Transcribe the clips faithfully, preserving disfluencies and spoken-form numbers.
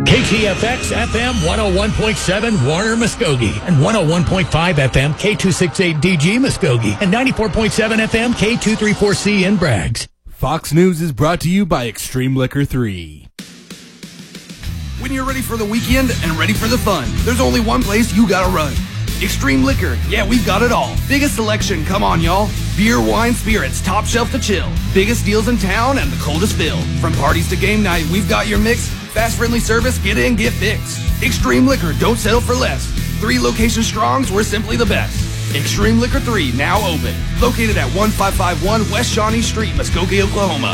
K T F X F M one oh one point seven Warner Muskogee and one oh one point five F M K two sixty-eight D G Muskogee and ninety-four point seven F M K two thirty-four C in Braggs. Fox News is brought to you by Extreme Liquor three. When you're ready for the weekend and ready for the fun, there's only one place you gotta run. Extreme Liquor. Yeah, we've got it all. Biggest selection, come on, y'all. Beer, wine, spirits, top shelf to chill. Biggest deals in town and the coldest fill. From parties to game night, we've got your mix. Fast, friendly service, get in, get fixed. Extreme Liquor, don't settle for less. Three location strongs, we're simply the best. Extreme Liquor three, now open. Located at one five five one West Shawnee Street, Muskogee, Oklahoma.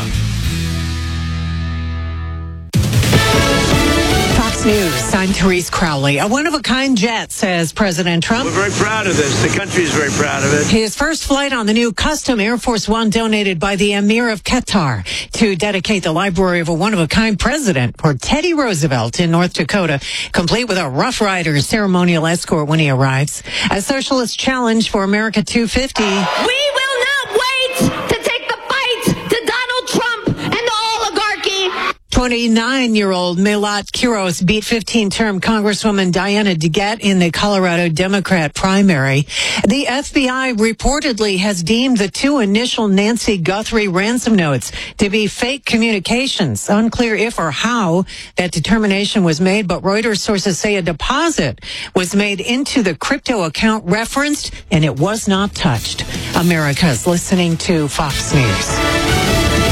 News. I'm Therese Crowley. A one-of-a-kind jet, says President Trump. We're very proud of this. The country is very proud of it. His first flight on the new custom Air Force One donated by the Emir of Qatar to dedicate the library of a one-of-a-kind president for Teddy Roosevelt in North Dakota, complete with a Rough Rider ceremonial escort when he arrives. A socialist challenge for America two fifty. We will not wait to take the fight to Donald Trump and the oligarchy. twenty-nine-year-old Milat Quiros beat fifteen-term Congresswoman Diana DeGette in the Colorado Democrat primary. The F B I reportedly has deemed the two initial Nancy Guthrie ransom notes to be fake communications. Unclear if or how that determination was made, but Reuters sources say a deposit was made into the crypto account referenced, and it was not touched. America's listening to Fox News.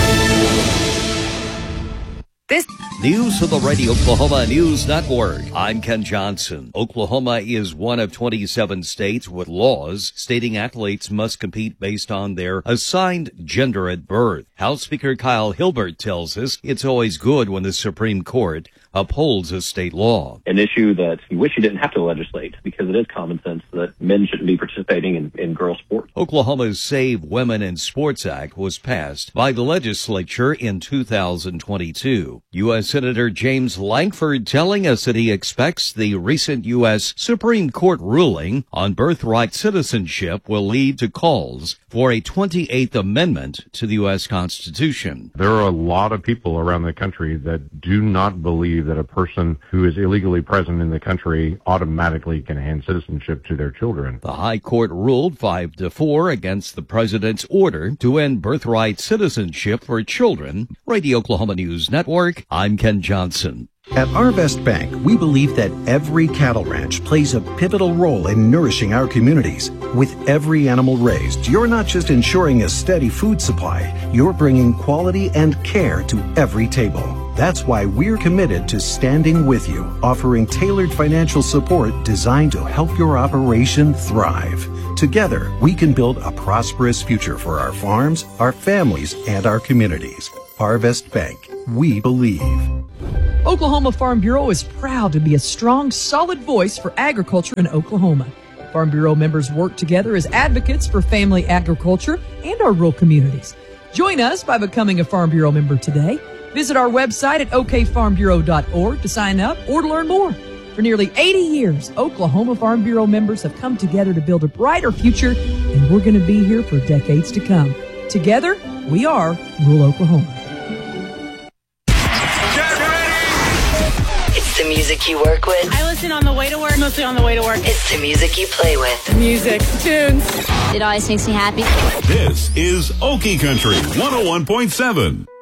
This News for the Radio Oklahoma News Network. I'm Ken Johnson. Oklahoma is one of twenty-seven states with laws stating athletes must compete based on their assigned gender at birth. House Speaker Kyle Hilbert tells us it's always good when the Supreme Court upholds a state law. An issue that you wish you didn't have to legislate, because it is common sense that men shouldn't be participating in, in girl sports. Oklahoma's Save Women in Sports Act was passed by the legislature in two thousand twenty-two. U S Senator James Lankford telling us that he expects the recent U S Supreme Court ruling on birthright citizenship will lead to calls for a twenty-eighth Amendment to the U S Constitution. There are a lot of people around the country that do not believe that a person who is illegally present in the country automatically can hand citizenship to their children. The High Court ruled five to four against the president's order to end birthright citizenship for children. Radio Oklahoma News Network, I'm Ken Johnson. At Arvest Bank, we believe that every cattle ranch plays a pivotal role in nourishing our communities. With every animal raised, you're not just ensuring a steady food supply, you're bringing quality and care to every table. That's why we're committed to standing with you, offering tailored financial support designed to help your operation thrive. Together, we can build a prosperous future for our farms, our families, and our communities. Arvest Bank, we believe. Oklahoma Farm Bureau is proud to be a strong, solid voice for agriculture in Oklahoma. Farm Bureau members work together as advocates for family agriculture and our rural communities. Join us by becoming a Farm Bureau member today. Visit our website at o k farm bureau dot org to sign up or to learn more. For nearly eighty years, Oklahoma Farm Bureau members have come together to build a brighter future, and we're going to be here for decades to come. Together, we are Rural Oklahoma. It's the music you work with. I listen on the way to work, mostly on the way to work. It's the music you play with. Music, tunes. It always makes me happy. This is Okie Country one oh one point seven.